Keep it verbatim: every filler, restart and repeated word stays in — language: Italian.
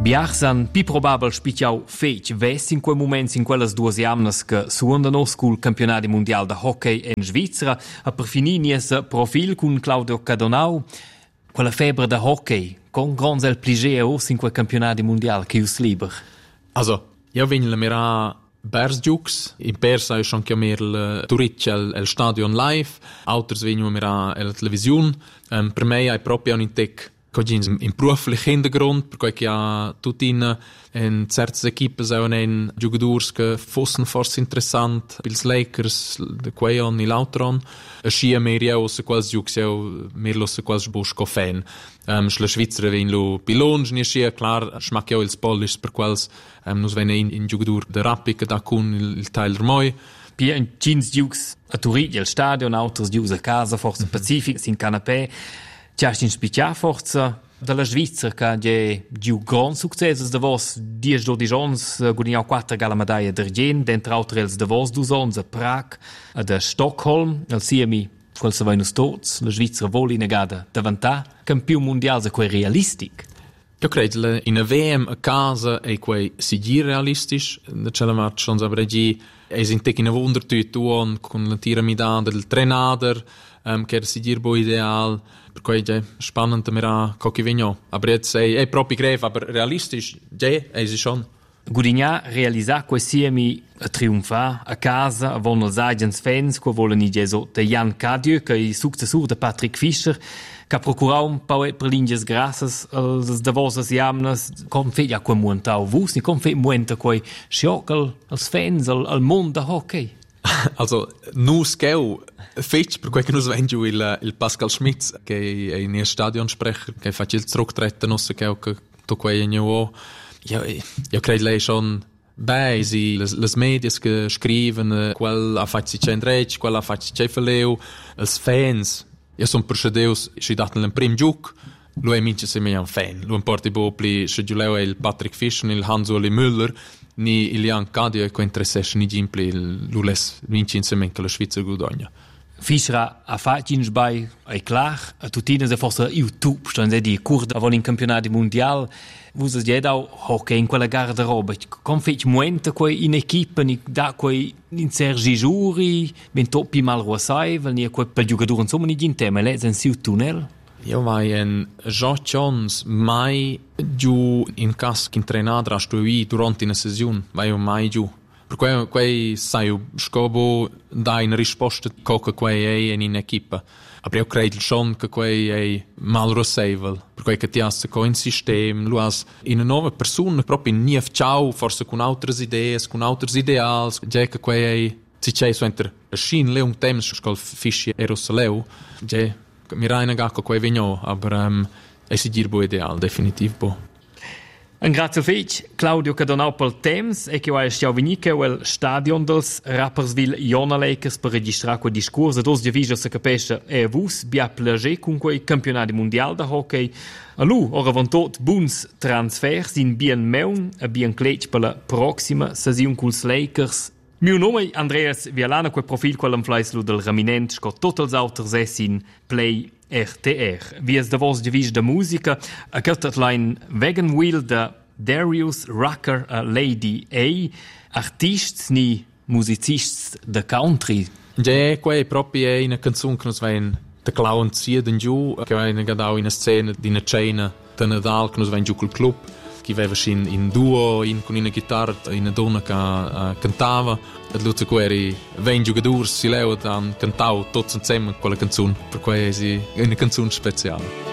Biarsan, pi probabel spicciau fetg vess in quei moments in quelles duas jamnas che suondano col campionati mondial de hockey in Svizzera, a per finir nies profil con Claudio Cadonau, quella febbre de hockey, con grans el pligé os in quei campionati mondial che us liber. Also, io vengo la mira Bersjux, in Persa è schon chiamar il Turic il, il stadion live, alters vengono mira la televisione, um, per me è proprio un intec in, in beruflichen Hintergrund, perché ja tutti in, in certe equipes auch in giocatori che fossero forse interessant, pils Lakers, de Quayon, il Lautron, a scia mer jau se quals giucs jau mer lo se quals busco fan. Um, la Svizzera vien lo pilonge ni scia, klar, schmack jau ils Polish per quals um, nus vene in, in giocator de Rapid da kun il, il Teil Moi. Pia in cins giucs a Turin, il stadion, alters giucs a casa, forse mm-hmm. Pacific, sin canapé. C'è in spiccia forza della Svizzera che ha giù gran successes da vos dieci dodici anni guadagnau quattro gala medaglia d'argent dentro altri els da vos dus anni a Prag e a Stockholm al siemi quel se venus tots la Svizzera voli negada davantà campion mondial se quei realistic. Io credo in a V M a casa è quei sigir realistisch da c'è la match schon sabregi è in tec in a wundertüt uon con la tiramida del trenader um, che è sigir bo ideal. Per cui è spannend mir a cochi vigno. Aber jetzt è, è proprio greve, aber realistisch, già è si schon. Gudigna realisà quei siemi a trionfar a casa, a von els agents fans, che volen i geso de Jan Cadieu, che è il successor de Patrick Fischer, che ha procurau un po' per linges grasses als de vosas jamnas, com fe ja quei muentau vus, ni com fe muenta quei sciockel als fans, al, al mond de hockey. Also, nus geu fetch, per quel che nus vengiu il, il Pascal Schmitz, che è in il Stadionsprecher, che faccia il zurücktreten, non so che to quei in io. Io, io credo lei schon bei, si, les, les medias che scriven, quel ha faccia c'è in rec, quel ha faccia c'è verleu, els fans. Io son per Deus, si daten l'en prim giuc, lui mince se me un fan. Lui importa bo pli, se giuleu è il Patrick Fischer, il Hans-Uli Müller, ni il Jan Cadio e quei interessesce ni gimpli l'ules vinci insieme che la Svizzera guadagna. Fischer ha fatto in sbai, è clar, a tutti se fosse YouTube, stanno se di curda avon in campionati mondial, vus es jedau hockey in quella garderoba, com fetch muenta quei in equipa, ni da quei in Sergi Giuri, ben toppi mal ruasai, vel ni quei per giocatore insomma ni gin tema, lei sen siu tunnel. Io mai en Jean Jones mai giù in cas che intrenadra stuvi durante una sessione, vai mai giù. Per quei quei sai scopo da in risposta coca quei è in equipa. Aber io credo schon che quei è mal rosevel, per quei che ti has co in sistema, lu has in una nuova persona proprio in nief ciao, forse con altre idee, con altre ideals, già che quei è si c'è su enter a scin le un temps scol fischi erosaleu, già mi reina gacco quei vigno, aber um, è si dir bo ideal definitiv bo. Un grazie al fetch, Claudio Cadonau pel temps e che vai stiau venir che il stadion dels Rapperswil Jona Lakers per registrare quel discorso dos di viso se capisce e vus bia plager con quei campionati mondial da hockey. A lu ora von tot buns transfers in bien meun e bien clech per la prossima session culs Lakers. Mio nome è Andreas Vialana, quel profil quell'am fleislu del Raminent, sco tots els auters es in Play R T R. Wie es da vos divis de musica, a cărtat line Wagon Wheel de Darius Rucker a Lady A, artists ni musicists de country. Ja, quei proprio è una canzone che nos ven de clown sia den giù, che vai gadau in una scena di una cena de Nadal che nos ven giù col club. Che aveva in, in duo, in, con una chitarra, in una donna che uh, cantava. E l'altro queri venti giocatori si levano, cantavano tutti insieme quella canzone, per cui è una canzone speciale.